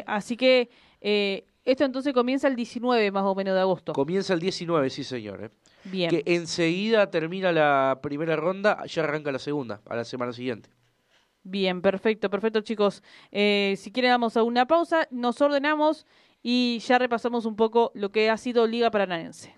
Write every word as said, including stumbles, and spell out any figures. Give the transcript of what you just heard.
así que eh, esto entonces comienza el diecinueve más o menos de agosto. Comienza el diecinueve, sí señor. ¿eh? Bien. Que enseguida termina la primera ronda, ya arranca la segunda, a la semana siguiente. Bien, perfecto, perfecto chicos. Eh, si quieren damos a una pausa, nos ordenamos y ya repasamos un poco lo que ha sido Liga Paranaense.